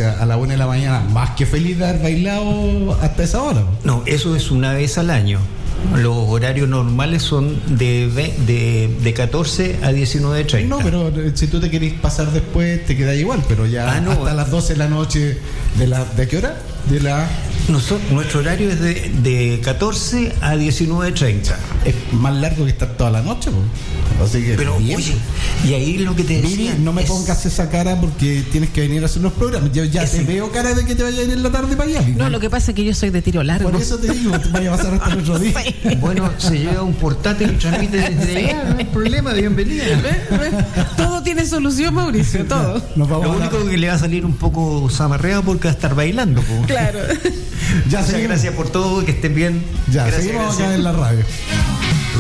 sea, a la 1 de la mañana, más que feliz de haber bailado hasta esa hora. No, eso es una vez al año. Los horarios normales son de 14 a 19:30. No, pero si tú te querés pasar después, te queda igual, pero ya hasta las 12 de la noche, ¿de qué hora? Nuestro horario es de 14 a 19:30. Es más largo que estar toda la noche, pues. Así que pero bien. Oye, y ahí lo que te decía, no me pongas esa cara porque tienes que venir a hacer los programas. Yo ya te veo cara de que te vayas a ir en la tarde para allá. No, lo que pasa es que yo soy de tiro largo. Por eso te digo, te vayas a pasar hasta el otro día. Bueno, se lleva un portátil y transmite desde allá, no hay problema, bienvenida. Todo tiene solución, Mauricio, todo. Lo único que le va a salir un poco zamarreado porque va a estar bailando. Claro. Muchas gracias por todo, que estén bien. Seguimos acá en la radio.